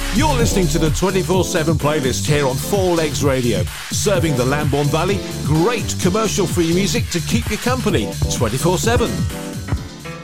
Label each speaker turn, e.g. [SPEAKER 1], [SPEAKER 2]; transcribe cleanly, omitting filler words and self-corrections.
[SPEAKER 1] You're listening to the 24/7 playlist here on Four Legs Radio, serving the Lambourne Valley great commercial-free music to keep you company 24/7.